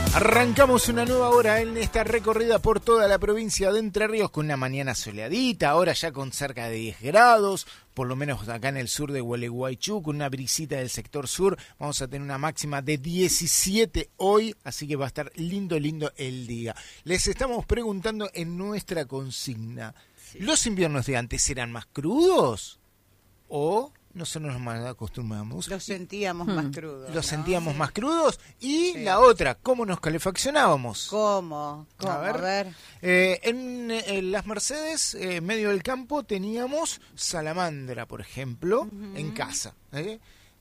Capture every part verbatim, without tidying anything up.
Arrancamos una nueva hora en esta recorrida por toda la provincia de Entre Ríos con una mañana soleadita, ahora ya con cerca de diez grados, por lo menos acá en el sur de Gualeguaychú, con una brisita del sector sur. Vamos a tener una máxima de diecisiete hoy, así que va a estar lindo, lindo el día. Les estamos preguntando en nuestra consigna, sí. ¿Los inviernos de antes eran más crudos o nosotros nos mal acostumbramos? Los sentíamos hmm. más crudos. Los ¿no? sentíamos más crudos. Y sí. la otra, ¿cómo nos calefaccionábamos? ¿Cómo? ¿Cómo? A ver. A ver. Eh, en, en las Mercedes, en eh, medio del campo, teníamos salamandra, por ejemplo, uh-huh. en casa. ¿eh?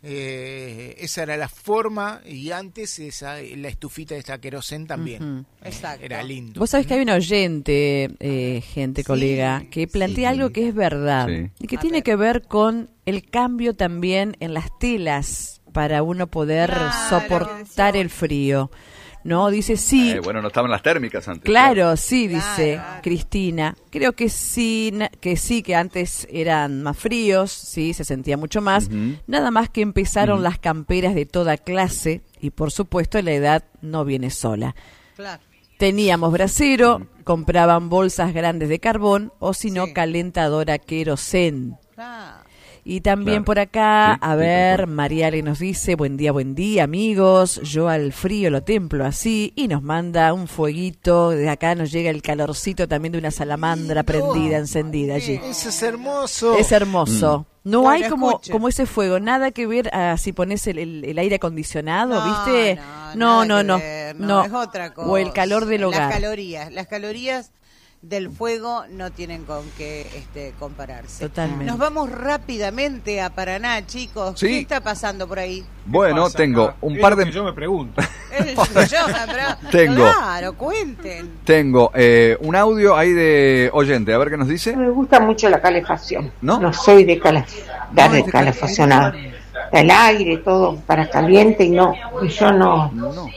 Eh, esa era la forma, y antes esa la estufita de esta querosén también. Uh-huh. Exacto. Era lindo. Vos sabés que hay un oyente, eh, gente, sí, colega, que plantea sí. algo que es verdad sí. y que A tiene ver. que ver con el cambio también en las telas para uno poder claro, soportar el frío. ¿No? Dice sí. Eh, bueno, no estaban las térmicas antes. Claro, claro. sí, dice claro. Cristina. Creo que sí, que sí, que antes eran más fríos, sí, se sentía mucho más. Uh-huh. Nada más que empezaron uh-huh. las camperas de toda clase y, por supuesto, la edad no viene sola. Claro. Teníamos brasero, uh-huh. compraban bolsas grandes de carbón o, si no, sí. calentadora querosén. Claro. Y también claro. por acá, sí, a sí, ver, Mariale nos dice, buen día, buen día, amigos, yo al frío lo templo así, y nos manda un fueguito, de acá nos llega el calorcito también de una salamandra prendida, encendida allí. Eso es hermoso. Es hermoso. Mm. No bueno, hay como, escuche. como ese fuego, nada que ver a si pones el, el, el aire acondicionado, no, ¿viste? No, no, no, no, no, no. es otra cosa. O el calor del hogar. Las calorías, las calorías del fuego no tienen con qué este, compararse. Totalmente. Nos vamos rápidamente a Paraná, chicos. Sí. ¿Qué está pasando por ahí? Bueno, tengo acá? un Es par lo de... que yo me pregunto. yo, pero, tengo, claro, cuenten. Tengo eh, un audio ahí de oyente, a ver qué nos dice. Me gusta mucho la calefacción. No, no soy de, cala... no, de calefaccionada. El aire, todo para caliente y no. Y yo no. no.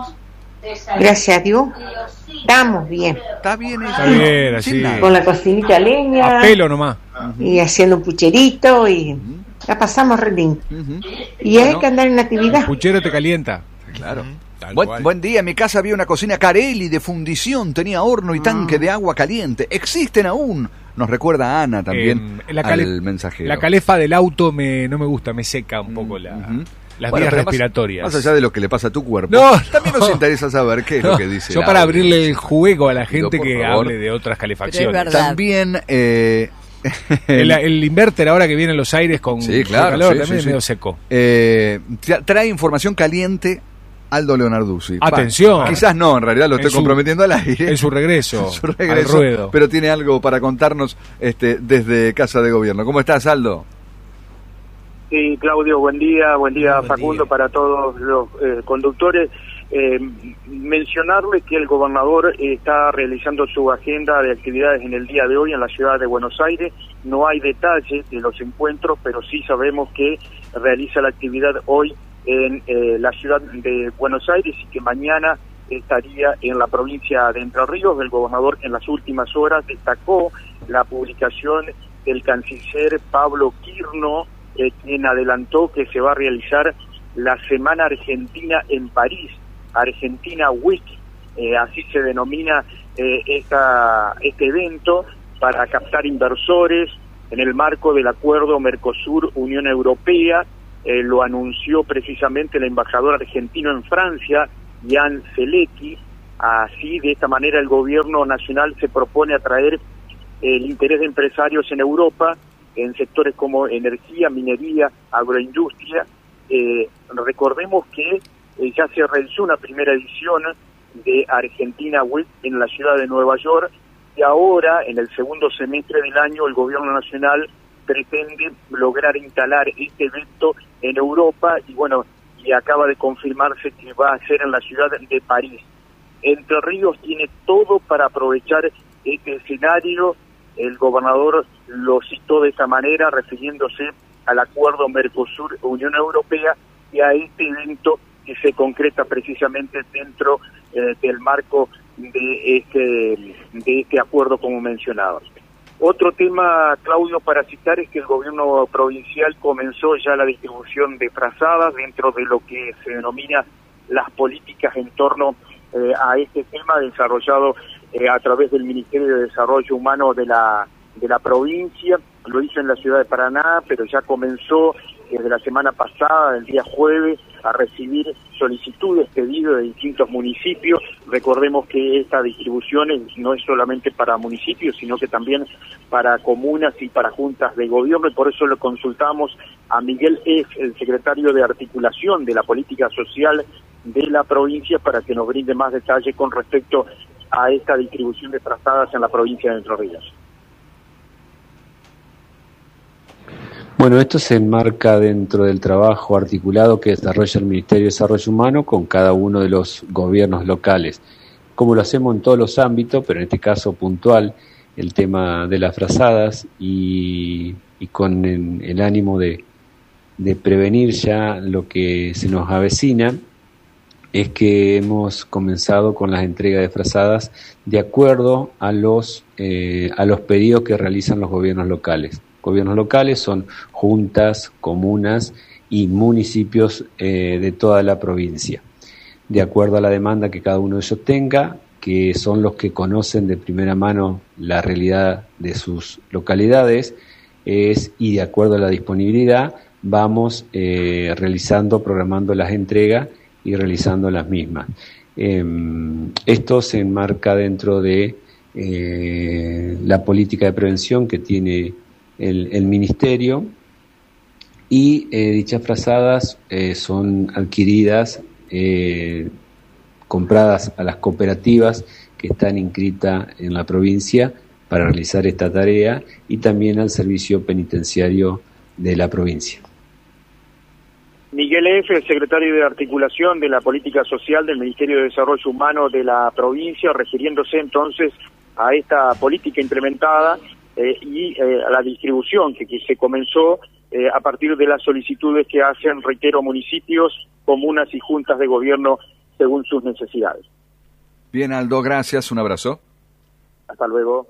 Gracias a Dios. Estamos bien. Está bien, está bien, así. Con la cocinita a leña. A pelo nomás. Y haciendo un pucherito y uh-huh. la pasamos re lindo. Uh-huh. Y bueno, hay que andar en actividad. El puchero te calienta. Claro. Uh-huh. Buen, buen día, en mi casa había una cocina Carelli de fundición, tenía horno y tanque uh-huh. de agua caliente. Existen aún. Nos recuerda Ana también eh, la cale- al mensajero. La calefa del auto me, no me gusta, me seca un poco la... Uh-huh. Las bueno, vías respiratorias. Más, más allá de lo que le pasa a tu cuerpo, no, también no. nos interesa saber qué es no. lo que dice. Yo para abrirle el juego a la gente que favor. hable de otras calefacciones. También eh, el, el inverter ahora que viene en los aires con sí, claro, calor sí, también sí, es sí. medio seco. Eh, trae información caliente Aldo Leonarduzzi. Atención. Pa, quizás no, en realidad lo estoy su, comprometiendo al aire. En su regreso, en su regreso al ruedo. Pero tiene algo para contarnos este, desde Casa de Gobierno. ¿Cómo estás, Aldo? Sí, Claudio, buen día, buen día buen Facundo, día. Para todos los eh, conductores. Eh, mencionarles que el gobernador está realizando su agenda de actividades en el día de hoy en la ciudad de Buenos Aires. No hay detalles de los encuentros, pero sí sabemos que realiza la actividad hoy en eh, la ciudad de Buenos Aires y que mañana estaría en la provincia de Entre Ríos. El gobernador en las últimas horas destacó la publicación del canciller Pablo Quirno, Eh, quien adelantó que se va a realizar la Semana Argentina en París, Argentina Week, eh, así se denomina eh, esta, este evento, para captar inversores en el marco del acuerdo Mercosur-Unión Europea. Eh, lo anunció precisamente el embajador argentino en Francia, Jan Zelecki. Así, de esta manera, el gobierno nacional se propone atraer el interés de empresarios en Europa en sectores como energía, minería, agroindustria. Eh, recordemos que eh, ya se realizó una primera edición de Argentina Week en la ciudad de Nueva York y ahora, en el segundo semestre del año, el gobierno nacional pretende lograr instalar este evento en Europa y bueno, y acaba de confirmarse que va a ser en la ciudad de París. Entre Ríos tiene todo para aprovechar este escenario. El gobernador lo citó de esta manera, refiriéndose al acuerdo Mercosur-Unión Europea y a este evento que se concreta precisamente dentro eh, del marco de este, de este acuerdo, como mencionaba. Otro tema, Claudio, para citar, es que el gobierno provincial comenzó ya la distribución de frazadas dentro de lo que se denomina las políticas en torno eh, a este tema desarrollado eh, a través del Ministerio de Desarrollo Humano de la, de la provincia. Lo hizo en la ciudad de Paraná, pero ya comenzó desde la semana pasada, el día jueves, a recibir solicitudes, pedidos de distintos municipios. Recordemos que esta distribución no es solamente para municipios, sino que también para comunas y para juntas de gobierno, y por eso lo consultamos a Miguel F., el secretario de Articulación de la Política Social de la provincia, para que nos brinde más detalles con respecto a esta distribución de frazadas en la provincia de Entre Ríos. Bueno, esto se enmarca dentro del trabajo articulado que desarrolla el Ministerio de Desarrollo Humano con cada uno de los gobiernos locales, como lo hacemos en todos los ámbitos, pero en este caso puntual, el tema de las frazadas y, y con el, el ánimo de, de prevenir ya lo que se nos avecina, es que hemos comenzado con las entregas de frazadas de acuerdo a los, eh, a los pedidos que realizan los gobiernos locales. Gobiernos locales son juntas, comunas y municipios eh, de toda la provincia, de acuerdo a la demanda que cada uno de ellos tenga, que son los que conocen de primera mano la realidad de sus localidades, es, y de acuerdo a la disponibilidad vamos eh, realizando, programando las entregas y realizando las mismas. Eh, esto se enmarca dentro de eh, la política de prevención que tiene El, el ministerio, y eh, dichas frazadas eh, son adquiridas, eh, compradas a las cooperativas que están inscritas en la provincia para realizar esta tarea, y también al servicio penitenciario de la provincia. Miguel F., el secretario de Articulación de la Política Social del Ministerio de Desarrollo Humano de la provincia, refiriéndose entonces a esta política implementada Eh, y eh, a la distribución que, que se comenzó eh, a partir de las solicitudes que hacen, reitero, municipios, comunas y juntas de gobierno según sus necesidades. Bien, Aldo, gracias, un abrazo. Hasta luego.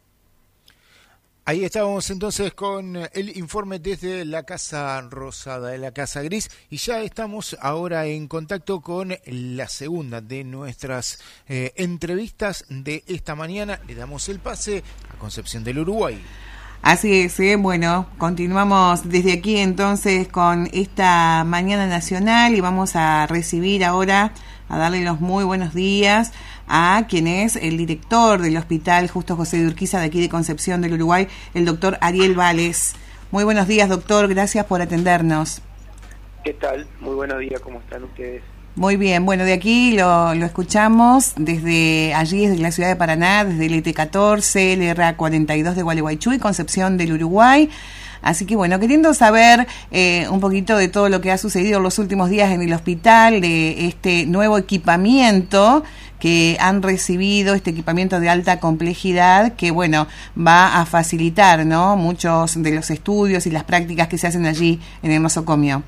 Ahí estábamos entonces con el informe desde la Casa Rosada, de la Casa Gris, y ya estamos ahora en contacto con la segunda de nuestras eh, entrevistas de esta mañana. Le damos el pase a Concepción del Uruguay. Así es, ¿eh? Bueno, continuamos desde aquí entonces con esta mañana nacional y vamos a recibir ahora, a darle los muy buenos días a quien es el director del Hospital Justo José de Urquiza de aquí de Concepción del Uruguay, el doctor Ariel Vales. Muy buenos días, doctor, gracias por atendernos. ¿Qué tal? Muy buenos días, ¿cómo están ustedes? Muy bien, bueno, de aquí lo, lo escuchamos desde allí, desde la ciudad de Paraná, desde el E T catorce, el R A cuarenta y dos de Gualeguaychú y Concepción del Uruguay. Así que bueno, queriendo saber eh, un poquito de todo lo que ha sucedido en los últimos días en el hospital, de este nuevo equipamiento que han recibido, este equipamiento de alta complejidad que bueno, va a facilitar, ¿no?, muchos de los estudios y las prácticas que se hacen allí en el nosocomio.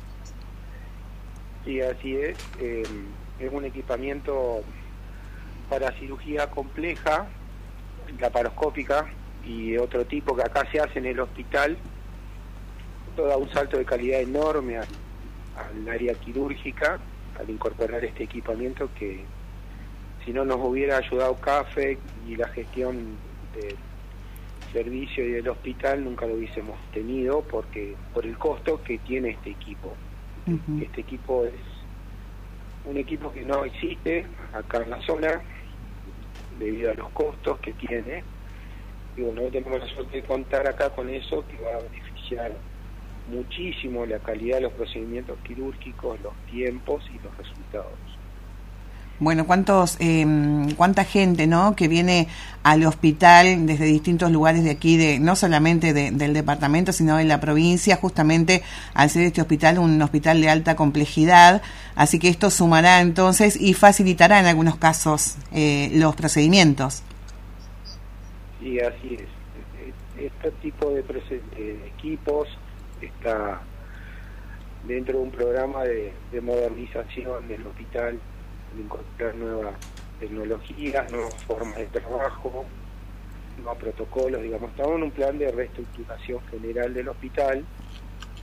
Sí, así es. Eh, es un equipamiento para cirugía compleja, laparoscópica y de otro tipo que acá se hace en el hospital. Todo da un salto de calidad enorme al, al área quirúrgica al incorporar este equipamiento que, si no nos hubiera ayudado CAFE y la gestión del servicio y del hospital, nunca lo hubiésemos tenido porque por el costo que tiene este equipo. Uh-huh. Este equipo es un equipo que no existe acá en la zona debido a los costos que tiene. Y bueno, hoy tenemos la suerte de contar acá con eso, que va a beneficiar muchísimo la calidad de los procedimientos quirúrgicos, los tiempos y los resultados. Bueno, cuántos, eh, cuánta gente, ¿no?, que viene al hospital desde distintos lugares de aquí, de no solamente de, del departamento, sino de la provincia, justamente al ser este hospital un hospital de alta complejidad. Así que esto sumará entonces y facilitará en algunos casos eh, los procedimientos. Sí, así es. Este tipo de, de equipos está dentro de un programa de, de modernización del hospital, de incorporar nuevas tecnologías, nuevas formas de trabajo, nuevos protocolos, digamos, estamos en un plan de reestructuración general del hospital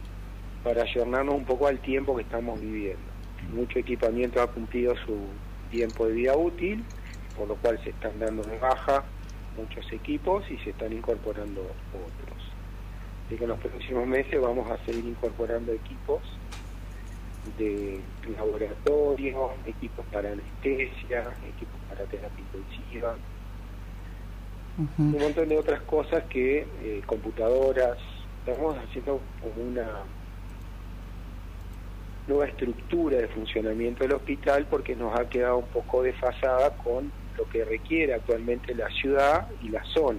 para ayornarnos un poco al tiempo que estamos viviendo. Mucho equipamiento ha cumplido su tiempo de vida útil, por lo cual se están dando de baja muchos equipos y se están incorporando otros. Así que en los próximos meses vamos a seguir incorporando equipos de laboratorio, equipos para anestesia, equipos para terapia intensiva, uh-huh. un montón de otras cosas que, eh, computadoras, estamos haciendo como una nueva estructura de funcionamiento del hospital porque nos ha quedado un poco desfasada con lo que requiere actualmente la ciudad y la zona.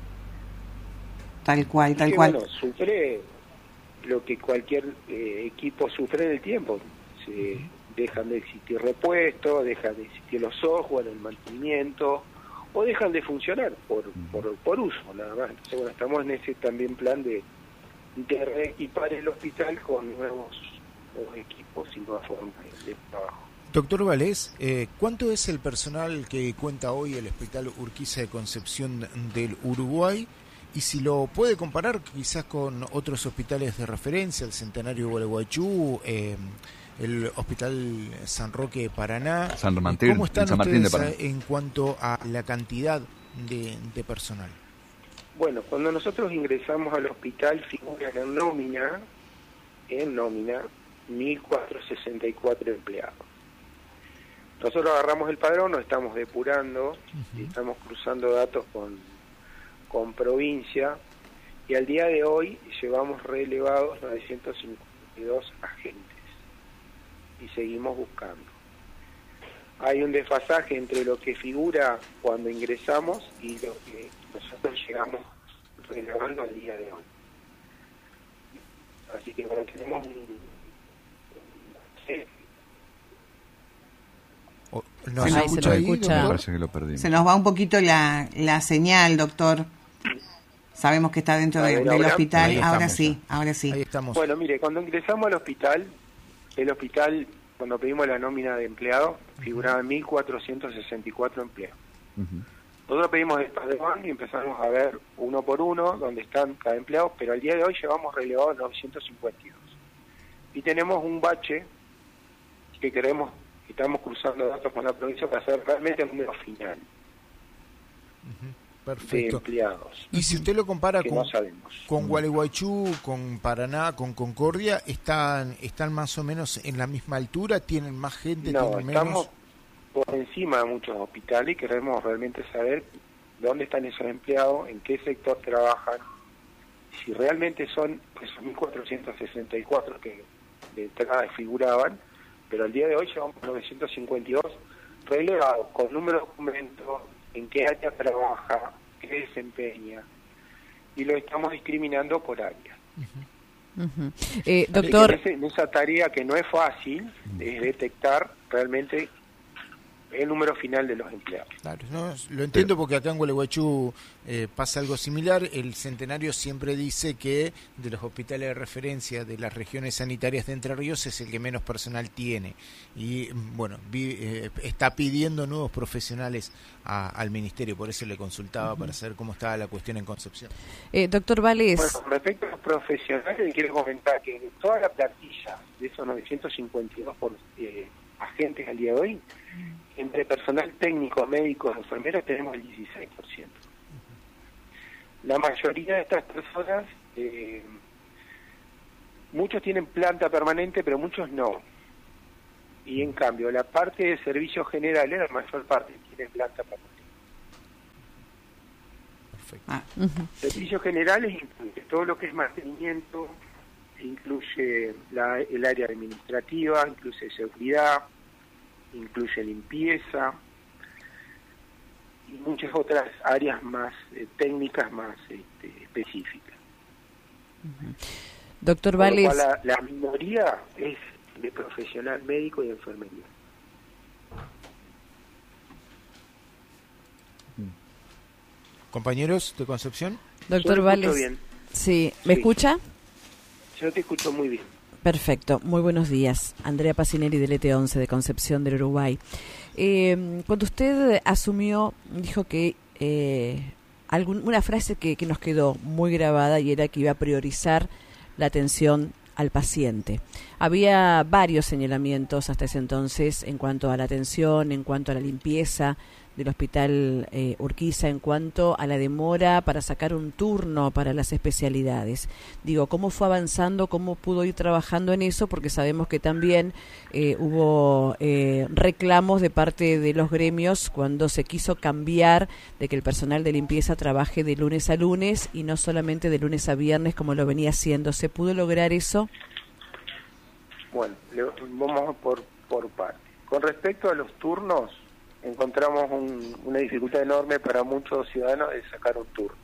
Tal cual, tal que, cual. Bueno, sufre lo que cualquier eh, equipo sufre en el tiempo. Se dejan de existir repuestos, dejan de existir los software, el mantenimiento, o dejan de funcionar por, por, por uso, nada más. Entonces, bueno, estamos en ese también plan de, de reequipar el hospital con nuevos, nuevos equipos y nuevas formas de trabajo. Doctor Vallés, eh, ¿cuánto es el personal que cuenta hoy el Hospital Urquiza de Concepción del Uruguay? Y si lo puede comparar quizás con otros hospitales de referencia, el Centenario Gualeguaychú, eh, el Hospital San Roque de Paraná. San Martín, ¿Cómo están San Martín ustedes de Paraná. en cuanto a la cantidad de, de personal? Bueno, cuando nosotros ingresamos al hospital figura en nómina, en nómina, mil cuatrocientos sesenta y cuatro empleados. Nosotros agarramos el padrón, nos estamos depurando, uh-huh. y estamos cruzando datos con, con provincia, y al día de hoy llevamos relevados novecientos cincuenta y dos agentes, y seguimos buscando. Hay un desfasaje entre lo que figura cuando ingresamos y lo que nosotros llegamos relevando al día de hoy. Así que bueno, tenemos un... Sí. No, se, se, nos, escucha se, ahí, escucha. Que lo perdimos. Se nos va un poquito la, la señal, doctor. Sabemos que está dentro de, ver, del ahora, hospital. Ahora sí, ya. ahora sí. Ahí estamos. Bueno, mire, cuando ingresamos al hospital, el hospital, cuando pedimos la nómina de empleados, figuraba en mil cuatrocientos sesenta y cuatro empleados. Uh-huh. Nosotros pedimos el padrón y empezamos a ver uno por uno dónde están cada empleado, pero al día de hoy llevamos relevados novecientos cincuenta y dos. Y tenemos un bache que queremos, que estamos cruzando datos con la provincia para hacer realmente el número final. Uh-huh. Perfecto. De empleados. Y si usted lo compara con, no con Gualeguaychú, con Paraná, con Concordia, ¿están están más o menos en la misma altura? ¿Tienen más gente? No, ¿tienen estamos menos? por encima de muchos hospitales y queremos realmente saber dónde están esos empleados, en qué sector trabajan, si realmente son esos mil cuatrocientos sesenta y cuatro que de entrada figuraban, pero al día de hoy llevamos novecientos cincuenta y dos relevados con número de documentos, en qué área trabaja, qué desempeña, y lo estamos discriminando por área. Uh-huh. Uh-huh. Eh, doctor, en, ese, en esa tarea que no es fácil, es detectar realmente el número final de los empleados. Claro, no, lo entiendo porque acá en Gualeguaychú eh, pasa algo similar. El Centenario siempre dice que de los hospitales de referencia de las regiones sanitarias de Entre Ríos es el que menos personal tiene y bueno, vi, eh, está pidiendo nuevos profesionales a, al ministerio, por eso le consultaba uh-huh. para saber cómo estaba la cuestión en Concepción. Eh, doctor Vallés. Bueno, respecto a los profesionales, quiero comentar que de toda la plantilla de esos novecientos cincuenta y dos por, eh, agentes al día de hoy, entre personal técnico, médicos, enfermeros, tenemos el dieciséis por ciento. La mayoría de estas personas, eh, muchos tienen planta permanente, pero muchos no. Y en cambio, la parte de servicios generales, la mayor parte tiene planta permanente. Perfecto. Ah. Uh-huh. Servicios generales incluye todo lo que es mantenimiento, incluye la, el área administrativa, incluye seguridad, incluye limpieza y muchas otras áreas más eh, técnicas, más este, específicas. Uh-huh. Doctor Vallés. La, la minoría es de profesional médico y de enfermería. Compañeros de Concepción. Doctor Vallés. Bien. Sí, ¿me sí. escucha? Yo te escucho muy bien. Perfecto, muy buenos días. Andrea Pacineri del E T once de Concepción del Uruguay. Eh, cuando usted asumió, dijo que eh, algún, una frase que, que nos quedó muy grabada y era que iba a priorizar la atención al paciente. Había varios señalamientos hasta ese entonces en cuanto a la atención, en cuanto a la limpieza del hospital eh, Urquiza, en cuanto a la demora para sacar un turno para las especialidades. Digo, ¿cómo fue avanzando? ¿Cómo pudo ir trabajando en eso? Porque sabemos que también eh, hubo eh, reclamos de parte de los gremios cuando se quiso cambiar de que el personal de limpieza trabaje de lunes a lunes y no solamente de lunes a viernes como lo venía haciendo. ¿Se pudo lograr eso? Bueno, le, vamos por, por parte. Con respecto a los turnos, encontramos un, una dificultad enorme para muchos ciudadanos de sacar un turno.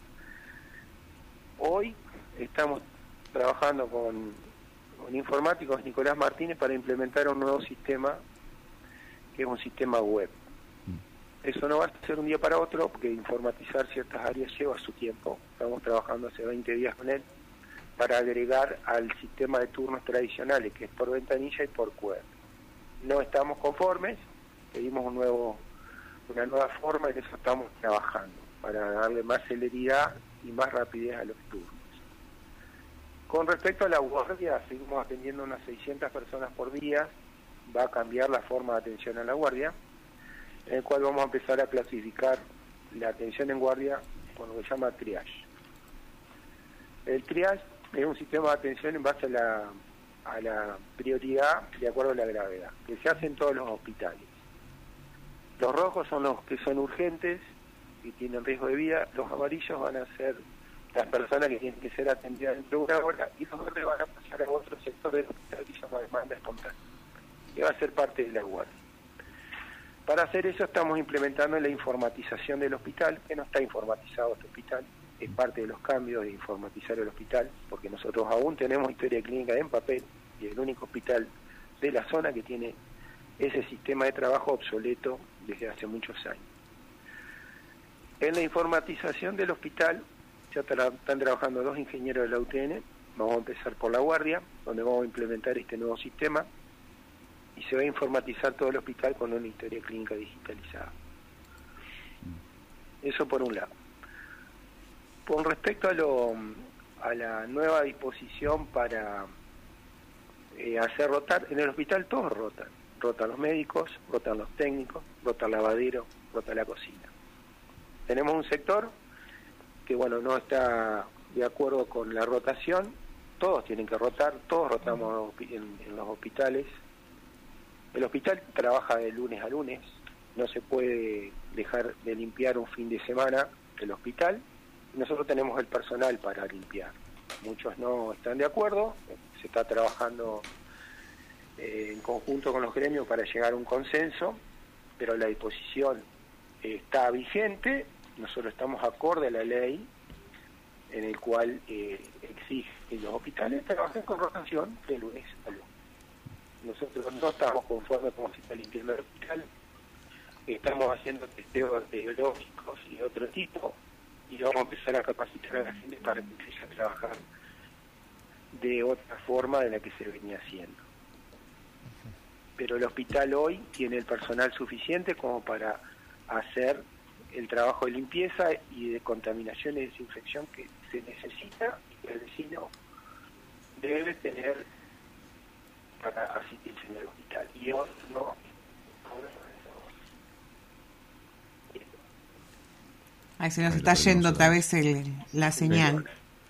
Hoy estamos trabajando con, con informáticos Nicolás Martínez para implementar un nuevo sistema, que es un sistema web. Eso no va a ser un día para otro, porque informatizar ciertas áreas lleva su tiempo. Estamos trabajando hace veinte días con él para agregar al sistema de turnos tradicionales, que es por ventanilla y por web. No estamos conformes, pedimos un nuevo una nueva forma, en eso estamos trabajando, para darle más celeridad y más rapidez a los turnos. Con respecto a la guardia, seguimos atendiendo unas seiscientas personas por día, va a cambiar la forma de atención a la guardia, en el cual vamos a empezar a clasificar la atención en guardia con lo que se llama triage. El triage es un sistema de atención en base a la, a la prioridad de acuerdo a la gravedad, que se hace en todos los hospitales. Los rojos son los que son urgentes y tienen riesgo de vida, los amarillos van a ser las personas que tienen que ser atendidas dentro de una hora y los verdes van a pasar a otro sector del hospital que se llama demanda espontánea, que va a ser parte de la guardia. Para hacer eso estamos implementando la informatización del hospital, que no está informatizado este hospital, es parte de los cambios de informatizar el hospital, porque nosotros aún tenemos historia clínica en papel y es el único hospital de la zona que tiene ese sistema de trabajo obsoleto desde hace muchos años. En la informatización del hospital ya tra están trabajando dos ingenieros de la U T N, vamos a empezar por la guardia, donde vamos a implementar este nuevo sistema y se va a informatizar todo el hospital con una historia clínica digitalizada. Eso por un lado. Con respecto a, lo, a la nueva disposición para eh, hacer rotar, en el hospital todos rotan. Rotan los médicos, rotan los técnicos, rota el lavadero, rota la cocina. Tenemos un sector que, bueno, no está de acuerdo con la rotación, todos tienen que rotar, todos rotamos en, en los hospitales. El hospital trabaja de lunes a lunes, no se puede dejar de limpiar un fin de semana el hospital, nosotros tenemos el personal para limpiar. Muchos no están de acuerdo, se está trabajando eh, en conjunto con los gremios para llegar a un consenso, pero la disposición eh, está vigente, nosotros estamos acorde a la ley en el cual eh, exige que los hospitales trabajen con rotación de lunes a lunes. Nosotros no estamos conformes con cómo se está limpiando el hospital, estamos haciendo testeos biológicos y de otro tipo, y vamos a empezar a capacitar a la gente para que empiece a trabajar de otra forma de la que se venía haciendo. Pero el hospital hoy tiene el personal suficiente como para hacer el trabajo de limpieza y de contaminación y desinfección que se necesita y que el vecino debe tener para asistirse en el hospital. Y hoy no. Ahí se nos está yendo otra vez el, la señal.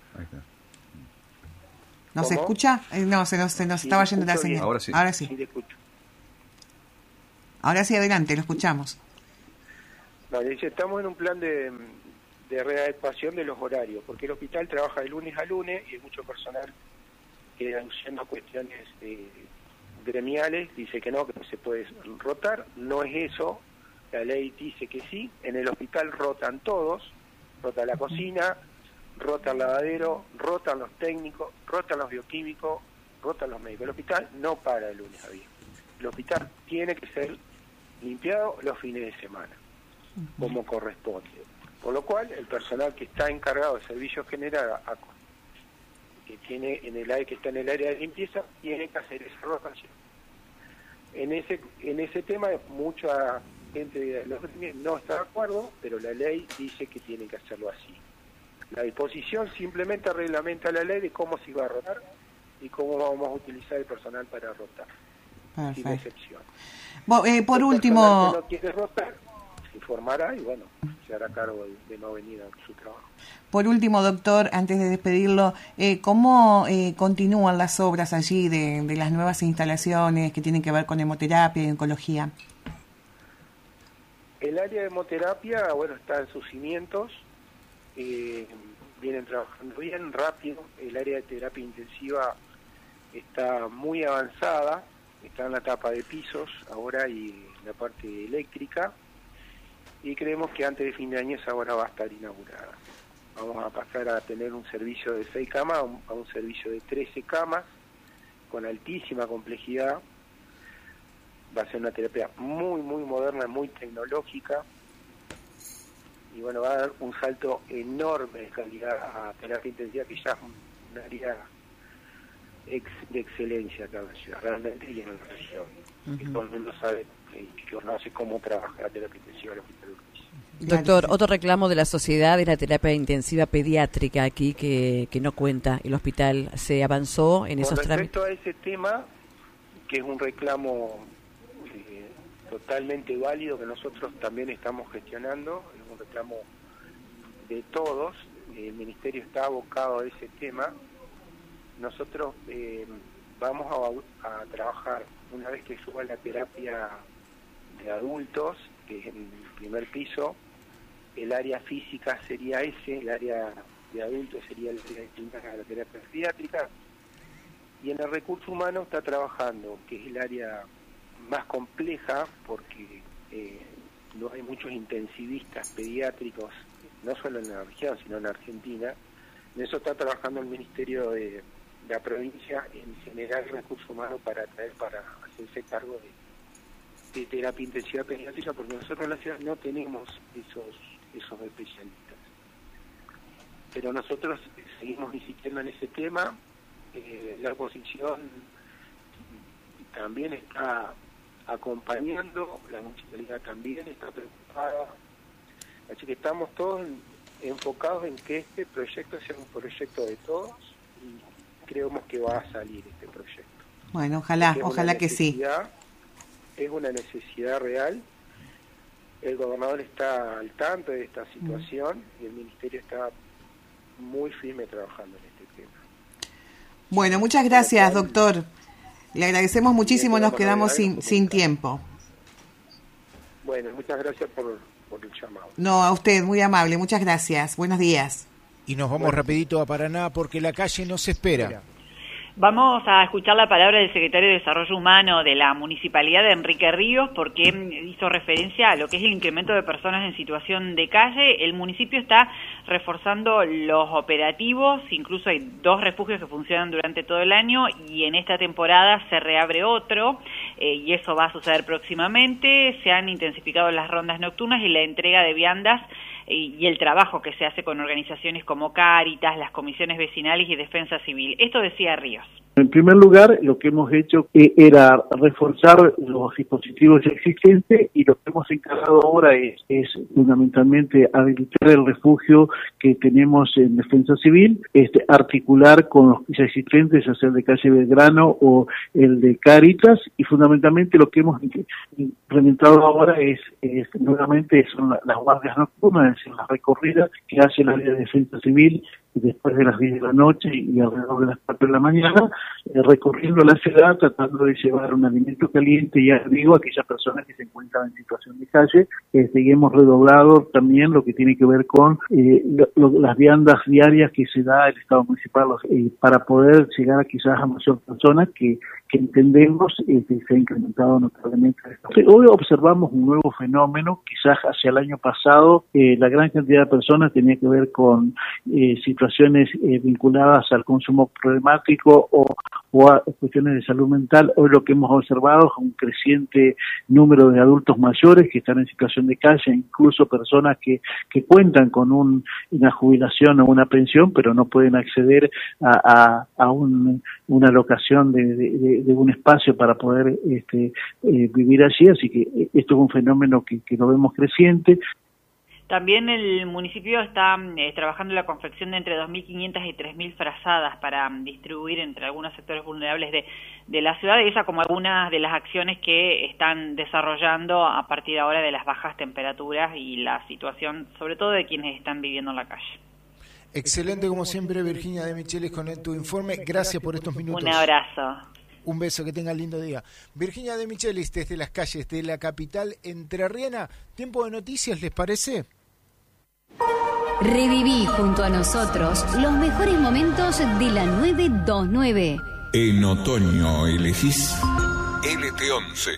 ¿No se escucha? Eh, no, se nos, se nos sí, estaba yendo la señal. Ahora sí. Ahora sí. Sí, te escucho. Ahora sí, adelante, lo escuchamos. No, dice, estamos en un plan de, de readecuación de los horarios, porque el hospital trabaja de lunes a lunes y hay mucho personal que, anunciando cuestiones eh, gremiales, dice que no, que no se puede rotar. No es eso. La ley dice que sí, en el hospital rotan todos, rota la cocina, rota el lavadero, rotan los técnicos, rotan los bioquímicos, rotan los médicos. El hospital no para de lunes a viernes. El hospital tiene que ser limpiado los fines de semana, como corresponde. Por lo cual, el personal que está encargado de servicios generales, que tiene en el área que está en el área de limpieza, tiene que hacer esa rotación. En ese en ese tema, mucha gente de los gremios no está de acuerdo, pero la ley dice que tiene que hacerlo así. La disposición simplemente reglamenta la ley de cómo se va a rotar y cómo vamos a utilizar el personal para rotar. Perfecto. Sin excepción. Bo, eh, por el último... personal que no quiere rotar, se informará y bueno, se hará cargo de, de no venir a su trabajo. Por último, doctor, antes de despedirlo, eh, ¿cómo eh, continúan las obras allí de, de las nuevas instalaciones que tienen que ver con hemoterapia y oncología? El área de hemoterapia, bueno, está en sus cimientos, eh, vienen trabajando bien, rápido. El área de terapia intensiva está muy avanzada, está en la etapa de pisos ahora y la parte eléctrica, y creemos que antes de fin de año esa obra va a estar inaugurada. Vamos a pasar a tener un servicio de seis camas a un, a un servicio de trece camas, con altísima complejidad. Va a ser una terapia muy, muy moderna, muy tecnológica, y bueno, va a dar un salto enorme de calidad a terapia intensiva, que ya es un área ex, de excelencia acá en la ciudad, realmente, y en la región. Uh-huh. Que todo el mundo sabe y conoce cómo trabaja la terapia intensiva en el hospital. Doctor, otro reclamo de la sociedad es la terapia intensiva pediátrica aquí que, que no cuenta el hospital. ¿Se avanzó en esos trámites? Con respecto a ese tema, que es un reclamo eh, totalmente válido, que nosotros también estamos gestionando, es un reclamo de todos, el Ministerio está abocado a ese tema. Nosotros eh, vamos a, a trabajar, una vez que suba la terapia de adultos, que es en el primer piso, el área física sería ese, el área de adultos sería el área destinada a la terapia pediátrica, y en el recurso humano está trabajando, que es el área más compleja, porque eh, no hay muchos intensivistas pediátricos, no solo en la región, sino en Argentina. En eso está trabajando el Ministerio de, de la provincia en generar recursos humanos para traer, para hacerse cargo de, de terapia intensiva pediátrica, porque nosotros en la ciudad no tenemos esos esos especialistas. Pero nosotros seguimos insistiendo en ese tema. Eh, la oposición también está acompañando, la municipalidad también está preocupada, así que estamos todos enfocados en que este proyecto sea un proyecto de todos, y creemos que va a salir este proyecto. Bueno, ojalá, ojalá que sí. Es una necesidad real. El gobernador está al tanto de esta situación y el ministerio está muy firme trabajando en este tema. Bueno, muchas gracias, doctor. Le agradecemos muchísimo, nos quedamos sin, sin tiempo. Bueno, muchas gracias por, por el llamado. No, a usted, muy amable, muchas gracias. Buenos días. Y nos vamos bueno. rapidito a Paraná porque la calle no se espera. Vamos a escuchar la palabra del secretario de Desarrollo Humano de la Municipalidad, de Enrique Ríos, porque hizo referencia a lo que es el incremento de personas en situación de calle. El municipio está reforzando los operativos, incluso hay dos refugios que funcionan durante todo el año, y en esta temporada se reabre otro, eh, y eso va a suceder próximamente. Se han intensificado las rondas nocturnas y la entrega de viandas y el trabajo que se hace con organizaciones como Cáritas, las comisiones vecinales y Defensa Civil. Esto decía Ríos. En primer lugar, lo que hemos hecho era reforzar los dispositivos existentes, y lo que hemos encargado ahora es, es fundamentalmente habilitar el refugio que tenemos en Defensa Civil, este, articular con los ya existentes, ya sea el de calle Belgrano o el de Cáritas, y fundamentalmente lo que hemos implementado ahora es, es nuevamente son las guardias nocturnas, es decir, las recorridas que hace la área de Defensa Civil después de las diez de la noche y alrededor de las cuatro de la mañana, eh, recorriendo la ciudad, tratando de llevar un alimento caliente y abrigo a aquellas personas que se encuentran en situación de calle. Este, y hemos redoblado también lo que tiene que ver con eh, lo, lo, las viandas diarias que se da el Estado municipal eh, para poder llegar a quizás a mayor personas que, que entendemos eh, que se ha incrementado notablemente. Hoy observamos un nuevo fenómeno, quizás hacia el año pasado eh, la gran cantidad de personas tenía que ver con eh, situaciones eh, vinculadas al consumo problemático o, o a cuestiones de salud mental. Hoy lo que hemos observado es un creciente número de adultos mayores que están en situación de calle, incluso personas que, que cuentan con un, una jubilación o una pensión, pero no pueden acceder a, a, a un, una locación de, de, de un espacio para poder este, eh, vivir allí. Así que esto es un fenómeno que, que lo vemos creciente. También el municipio está eh, trabajando en la confección de entre dos mil quinientas y tres mil frazadas para um, distribuir entre algunos sectores vulnerables de, de la ciudad, y esa como algunas de las acciones que están desarrollando a partir de ahora de las bajas temperaturas y la situación, sobre todo de quienes están viviendo en la calle. Excelente como siempre, Virginia de Michelis, con tu informe. Gracias por estos minutos. Un abrazo. Un beso, que tengan lindo día. Virginia de Michelis, desde las calles de la capital entrerriana. Tiempo de noticias, ¿les parece? Reviví junto a nosotros los mejores momentos de la nueve veintinueve. En otoño elegís L T once.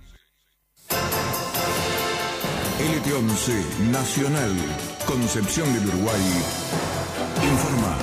L T once Nacional, Concepción del Uruguay. Informa.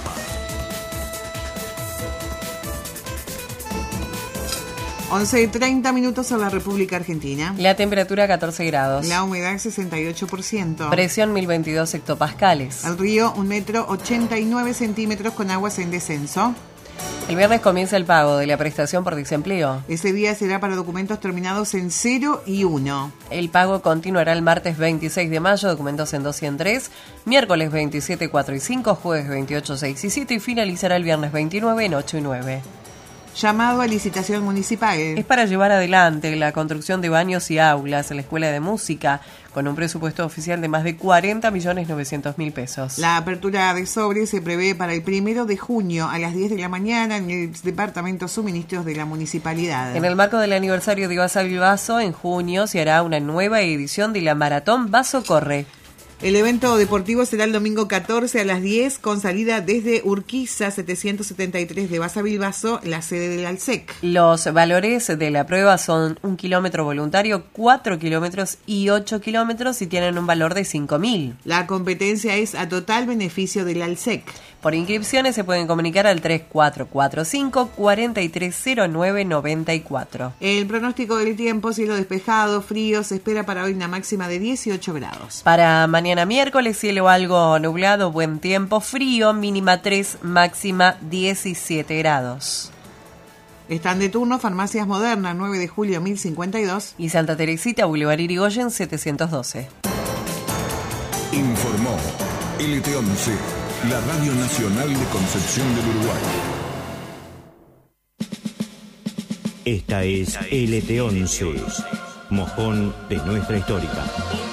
once y treinta minutos en la República Argentina. La temperatura catorce grados. La humedad sesenta y ocho por ciento. Presión mil veintidós hectopascales. El río un metro ochenta y nueve centímetros con aguas en descenso. El viernes comienza el pago de la prestación por desempleo. Ese día será para documentos terminados en cero y uno. El pago continuará el martes veintiséis de mayo, documentos en dos y en tres, miércoles veintisiete, cuatro y cinco, jueves veintiocho, seis y siete y finalizará el viernes veintinueve en ocho y nueve. Llamado a licitación municipal. Es para llevar adelante la construcción de baños y aulas en la Escuela de Música, con un presupuesto oficial de más de cuarenta millones novecientos mil pesos. La apertura de sobre se prevé para el primero de junio a las diez de la mañana en el Departamento Suministros de la Municipalidad. En el marco del aniversario de Basavi Vaso, en junio se hará una nueva edición de la Maratón Vaso Corre. El evento deportivo será el domingo catorce a las diez, con salida desde Urquiza setecientos setenta y tres de Basavilbaso, la sede del ALSEC. Los valores de la prueba son un kilómetro voluntario, cuatro kilómetros y ocho kilómetros y tienen un valor de cinco mil. La competencia es a total beneficio del ALSEC. Por inscripciones se pueden comunicar al tres cuatro cuatro cinco, cuatro tres cero nueve, nueve cuatro. El pronóstico del tiempo: cielo despejado, frío, se espera para hoy una máxima de dieciocho grados. Para mañana miércoles, cielo algo nublado, buen tiempo, frío, mínima tres, máxima diecisiete grados. Están de turno Farmacias Modernas, nueve de julio mil cincuenta y dos. Y Santa Teresita, Boulevard Irigoyen setecientos doce. Informó L T once, la Radio Nacional de Concepción del Uruguay. Esta es L T once, mojón de nuestra histórica.